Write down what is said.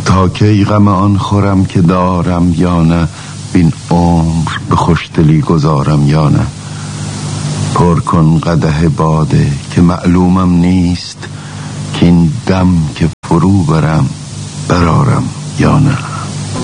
تا کی غم آن خورم که دارم یا نه، بین عمر به خوشدلی گذارم یا نه. پر کن قدح باده که معلومم نیست، که این دم که فرو برم برارم یا نه.